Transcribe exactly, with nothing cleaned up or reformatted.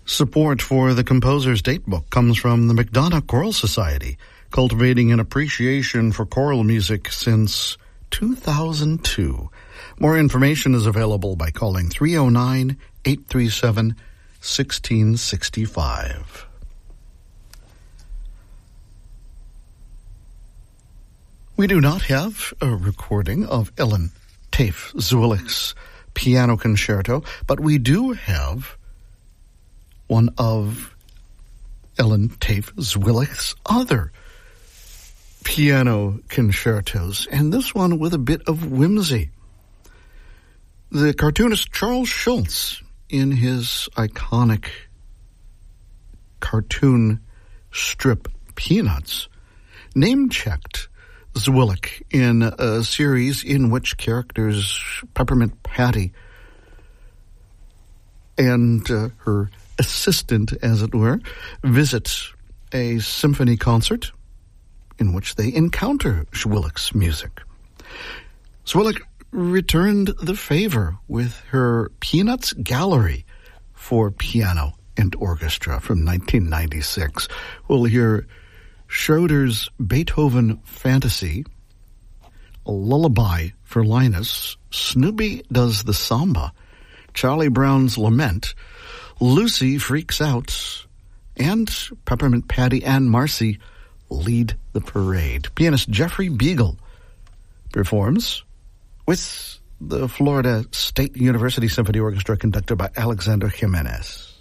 Support for the Composer's Datebook comes from the McDonough Choral Society, cultivating an appreciation for choral music since two thousand two. More information is available by calling three oh nine, eight three seven, one six six five. We do not have a recording of Ellen Taaffe-Zwick's piano concerto, but we do have one of Ellen Taaffe-Zwick's other piano concertos, and this one with a bit of whimsy. The cartoonist Charles Schulz, in his iconic cartoon strip Peanuts, name-checked Zwick in a series in which characters Peppermint Patty and uh, her assistant, as it were, visit a symphony concert in which they encounter Zwick's music. Zwick returned the favor with her Peanuts Gallery for piano and orchestra from nineteen ninety-six. We'll hear Schroeder's Beethoven Fantasy, a Lullaby for Linus, Snoopy Does the Samba, Charlie Brown's Lament, Lucy Freaks Out, and Peppermint Patty and Marcy lead the parade. Pianist Jeffrey Beagle performs with the Florida State University Symphony Orchestra conducted by Alexander Jimenez.